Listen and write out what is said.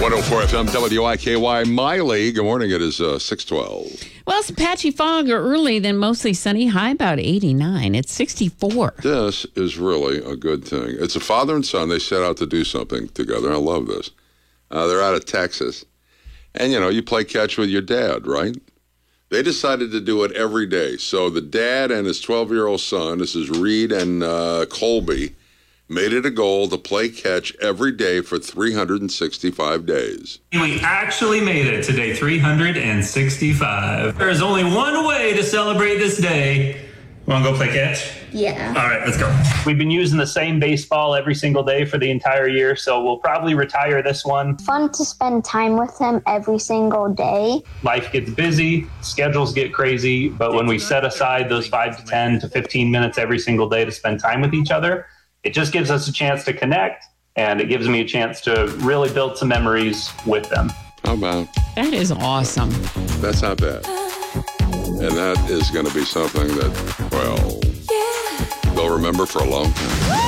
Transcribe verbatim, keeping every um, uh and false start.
one oh four F M W I K Y Miley. Good morning. It is uh, six twelve. Well, it's patchy fog early, then mostly sunny. High about eighty-nine. It's sixty-four. This is really a good thing. It's a father and son. They set out to do something together. I love this. Uh, they're out of Texas. And, you know, you play catch with your dad, right? They decided to do it every day. So the dad and his twelve-year-old son, this is Reed and uh, Colby, made it a goal to play catch every day for three hundred sixty-five days. We actually made it to day three hundred sixty-five. There is only one way to celebrate this day. Want to go play catch? Yeah. All right, let's go. We've been using the same baseball every single day for the entire year, so we'll probably retire this one. Fun to spend time with him every single day. Life gets busy, schedules get crazy, but when we set aside those five to ten to fifteen minutes every single day to spend time with each other, it just gives us a chance to connect, and it gives me a chance to really build some memories with them. How about? That is awesome. That's not bad. And that is going to be something that, well, they'll remember for a long time.